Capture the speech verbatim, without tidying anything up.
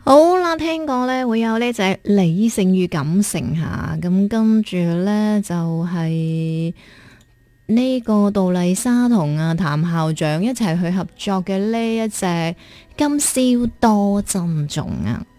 好啦，聽講咧會有呢隻理性與感性吓，咁跟住咧就係、是、呢個杜麗莎同阿譚校長一齊去合作嘅呢一隻今宵多珍重啊！